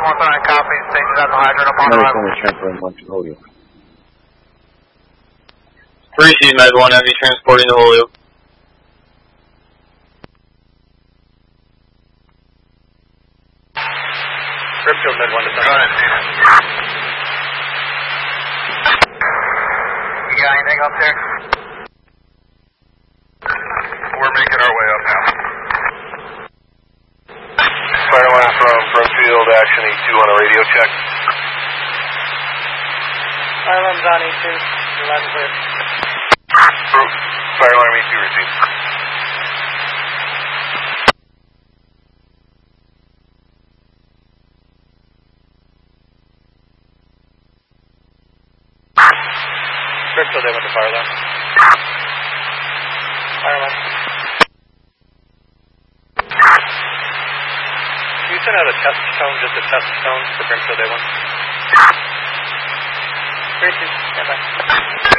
119 copy, stations at the hydrant upon arrival. Transferring 1 to Holyoke. 3C Med 1 Heavy transporting to Holyoke. Crypto Med 1 to Go ahead, Steve. You got anything up there? We're making our way up now. Fireline from field, action E2 on a radio check. Firearms on E2, you're loud and clear. Fireline E2 received. Crypto, they went to Fireline. Fireline. You sent out a test tone, just a test tone for Crypto, they went. 3-2, stand by.